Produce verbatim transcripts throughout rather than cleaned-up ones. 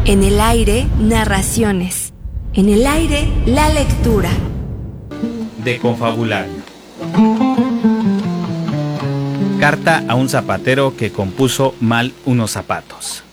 En el aire, narraciones. En el aire, la lectura. De Confabulario. Carta a un zapatero que compuso mal unos zapatos.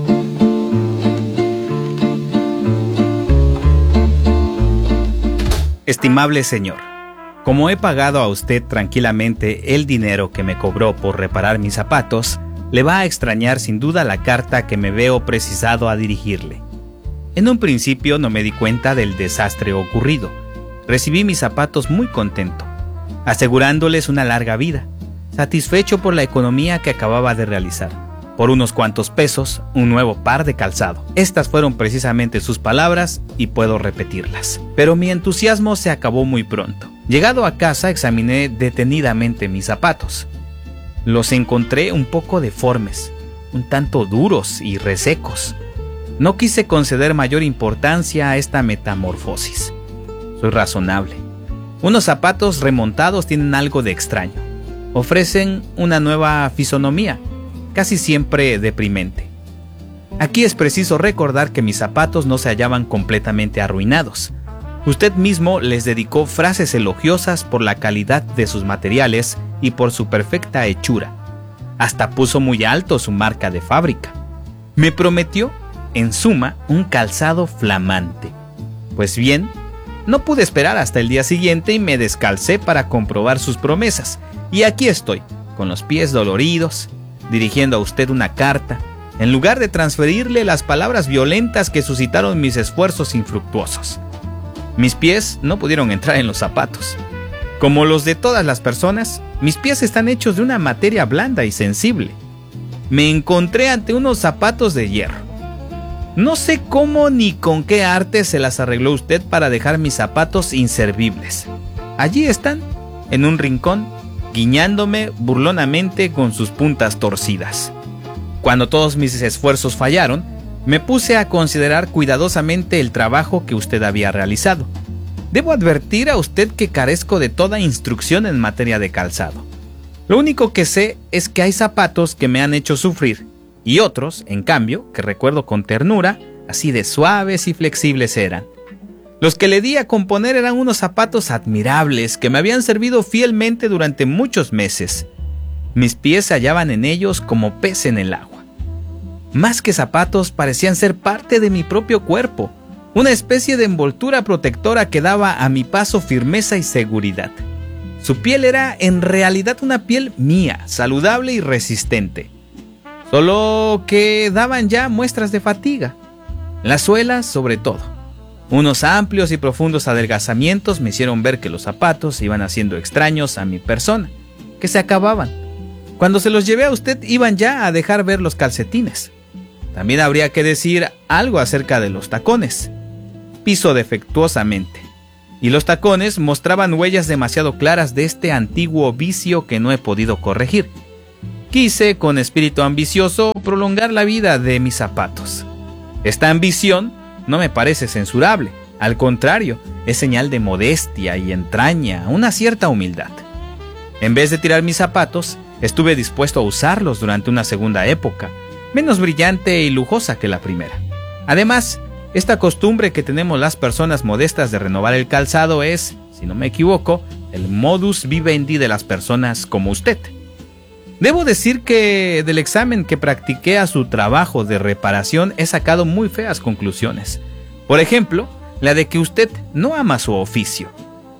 Estimable señor, como he pagado a usted tranquilamente el dinero que me cobró por reparar mis zapatos, le va a extrañar sin duda la carta que me veo precisado a dirigirle. En un principio no me di cuenta del desastre ocurrido. Recibí mis zapatos muy contento, asegurándoles una larga vida, satisfecho por la economía que acababa de realizar. Por unos cuantos pesos, un nuevo par de calzado. Estas fueron precisamente sus palabras y puedo repetirlas. Pero mi entusiasmo se acabó muy pronto. Llegado a casa, examiné detenidamente mis zapatos. Los encontré un poco deformes, un tanto duros y resecos. No quise conceder mayor importancia a esta metamorfosis. Soy razonable. Unos zapatos remontados tienen algo de extraño. Ofrecen una nueva fisonomía, casi siempre deprimente. Aquí es preciso recordar que mis zapatos no se hallaban completamente arruinados. Usted mismo les dedicó frases elogiosas por la calidad de sus materiales y por su perfecta hechura. Hasta puso muy alto su marca de fábrica. Me prometió, en suma, un calzado flamante. Pues bien, no pude esperar hasta el día siguiente y me descalcé para comprobar sus promesas. Y aquí estoy, con los pies doloridos, dirigiendo a usted una carta, en lugar de transferirle las palabras violentas que suscitaron mis esfuerzos infructuosos. Mis pies no pudieron entrar en los zapatos. Como los de todas las personas, mis pies están hechos de una materia blanda y sensible. Me encontré ante unos zapatos de hierro. No sé cómo ni con qué arte se las arregló usted para dejar mis zapatos inservibles. Allí están, en un rincón, guiñándome burlonamente con sus puntas torcidas. Cuando todos mis esfuerzos fallaron, me puse a considerar cuidadosamente el trabajo que usted había realizado. Debo advertir a usted que carezco de toda instrucción en materia de calzado. Lo único que sé es que hay zapatos que me han hecho sufrir, y otros, en cambio, que recuerdo con ternura, así de suaves y flexibles eran. Los que le di a componer eran unos zapatos admirables que me habían servido fielmente durante muchos meses. Mis pies se hallaban en ellos como pez en el agua. Más que zapatos, parecían ser parte de mi propio cuerpo, una especie de envoltura protectora que daba a mi paso firmeza y seguridad. Su piel era en realidad una piel mía, saludable y resistente, solo que daban ya muestras de fatiga. Las suelas, sobre todo. Unos amplios y profundos adelgazamientos me hicieron ver que los zapatos se iban haciendo extraños a mi persona, que se acababan. Cuando se los llevé a usted, iban ya a dejar ver los calcetines. También habría que decir algo acerca de los tacones. Piso defectuosamente, y los tacones mostraban huellas demasiado claras de este antiguo vicio que no he podido corregir. Quise, con espíritu ambicioso, prolongar la vida de mis zapatos. Esta ambición no me parece censurable, al contrario, es señal de modestia y entraña una cierta humildad. En vez de tirar mis zapatos, estuve dispuesto a usarlos durante una segunda época, menos brillante y lujosa que la primera. Además, esta costumbre que tenemos las personas modestas de renovar el calzado es, si no me equivoco, el modus vivendi de las personas como usted. Debo decir que del examen que practiqué a su trabajo de reparación he sacado muy feas conclusiones. Por ejemplo, la de que usted no ama su oficio.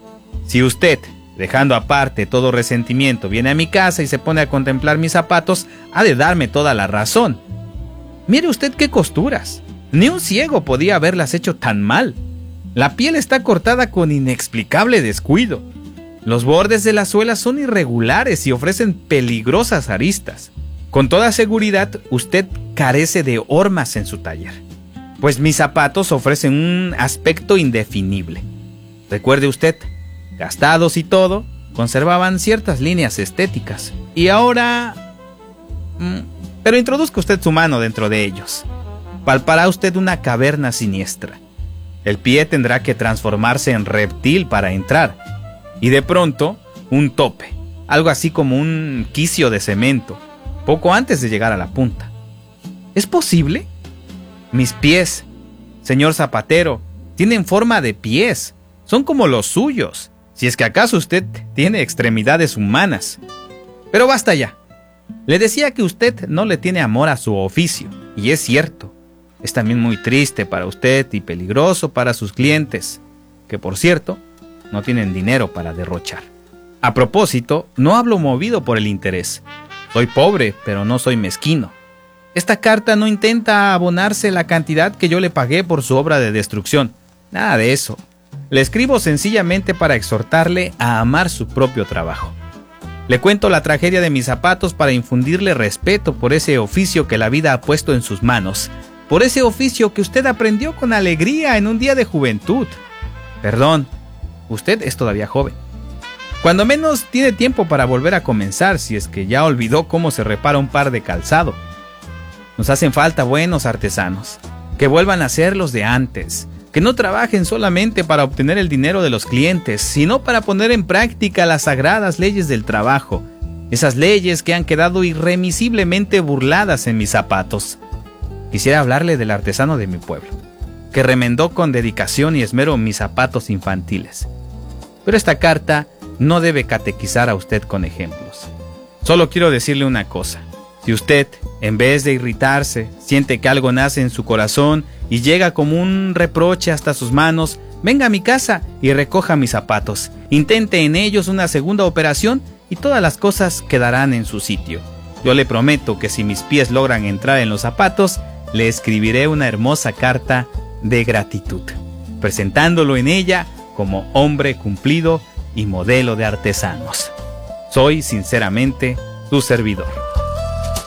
Si usted, dejando aparte todo resentimiento, viene a mi casa y se pone a contemplar mis zapatos, ha de darme toda la razón. Mire usted qué costuras. Ni un ciego podía haberlas hecho tan mal. La piel está cortada con inexplicable descuido. Los bordes de la suela son irregulares y ofrecen peligrosas aristas. Con toda seguridad, usted carece de hormas en su taller, pues mis zapatos ofrecen un aspecto indefinible. Recuerde usted, gastados y todo, conservaban ciertas líneas estéticas. Y ahora... Mmm, pero introduzca usted su mano dentro de ellos. Palpará usted una caverna siniestra. El pie tendrá que transformarse en reptil para entrar. Y de pronto, un tope, algo así como un quicio de cemento, poco antes de llegar a la punta. ¿Es posible? Mis pies, señor zapatero, tienen forma de pies. Son como los suyos, si es que acaso usted tiene extremidades humanas. Pero basta ya. Le decía que usted no le tiene amor a su oficio, y es cierto. Es también muy triste para usted y peligroso para sus clientes, que por cierto, no tienen dinero para derrochar. A propósito, no hablo movido por el interés. Soy pobre, pero no soy mezquino. Esta carta no intenta abonarse la cantidad que yo le pagué por su obra de destrucción. Nada de eso. Le escribo sencillamente para exhortarle a amar su propio trabajo. Le cuento la tragedia de mis zapatos para infundirle respeto por ese oficio que la vida ha puesto en sus manos, por ese oficio que usted aprendió con alegría en un día de juventud. Perdón, usted es todavía joven. Cuando menos tiene tiempo para volver a comenzar, si es que ya olvidó cómo se repara un par de calzado. Nos hacen falta buenos artesanos, que vuelvan a ser los de antes, que no trabajen solamente para obtener el dinero de los clientes, sino para poner en práctica las sagradas leyes del trabajo, esas leyes que han quedado irremisiblemente burladas en mis zapatos. Quisiera hablarle del artesano de mi pueblo, que remendó con dedicación y esmero mis zapatos infantiles. Pero esta carta no debe catequizar a usted con ejemplos. Solo quiero decirle una cosa. Si usted, en vez de irritarse, siente que algo nace en su corazón y llega como un reproche hasta sus manos, venga a mi casa y recoja mis zapatos. Intente en ellos una segunda operación y todas las cosas quedarán en su sitio. Yo le prometo que si mis pies logran entrar en los zapatos, le escribiré una hermosa carta de gratitud, presentándolo en ella como hombre cumplido y modelo de artesanos. Soy sinceramente su servidor.